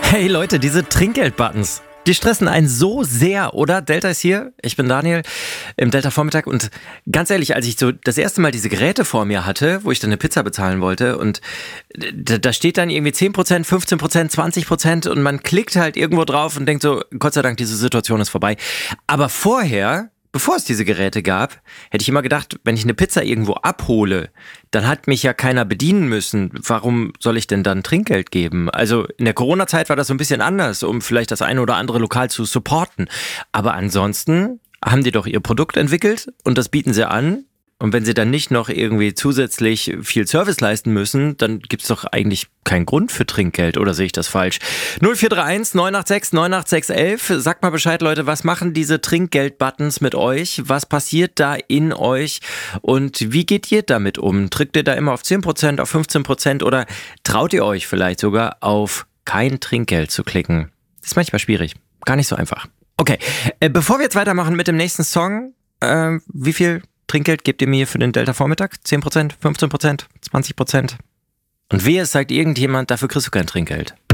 Hey Leute, diese Trinkgeld-Buttons, die stressen einen so sehr, oder? Delta ist hier, ich bin Daniel im Delta-Vormittag und ganz ehrlich, als ich so das erste Mal diese Geräte vor mir hatte, wo ich dann eine Pizza bezahlen wollte und da steht dann irgendwie 10%, 15%, 20% und man klickt halt irgendwo drauf und denkt so, Gott sei Dank, diese Situation ist vorbei. Aber vorher, bevor es diese Geräte gab, hätte ich immer gedacht, wenn ich eine Pizza irgendwo abhole, dann hat mich ja keiner bedienen müssen. Warum soll ich denn dann Trinkgeld geben? Also in der Corona-Zeit war das so ein bisschen anders, um vielleicht das eine oder andere Lokal zu supporten. Aber ansonsten haben die doch ihr Produkt entwickelt und das bieten sie an. Und wenn sie dann nicht noch irgendwie zusätzlich viel Service leisten müssen, dann gibt's doch eigentlich keinen Grund für Trinkgeld, oder sehe ich das falsch? 0431 986 98611, sagt mal Bescheid, Leute, was machen diese Trinkgeld-Buttons mit euch? Was passiert da in euch? Und wie geht ihr damit um? Drückt ihr da immer auf 10%, auf 15% oder traut ihr euch vielleicht sogar auf kein Trinkgeld zu klicken? Das ist manchmal schwierig, gar nicht so einfach. Okay, bevor wir jetzt weitermachen mit dem nächsten Song, wie viel Trinkgeld gebt ihr mir für den Delta-Vormittag? 10%, 15%, 20%? Und wehe, es sagt irgendjemand, dafür kriegst du kein Trinkgeld.